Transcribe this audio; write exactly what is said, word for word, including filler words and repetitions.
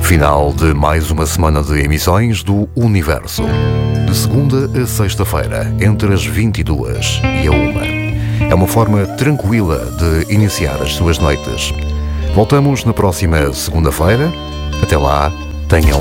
Final de mais uma semana de emissões do Universo. De segunda a sexta-feira, entre as vinte e duas e a uma. É uma forma tranquila de iniciar as suas noites. Voltamos na próxima segunda-feira. Até lá, tenham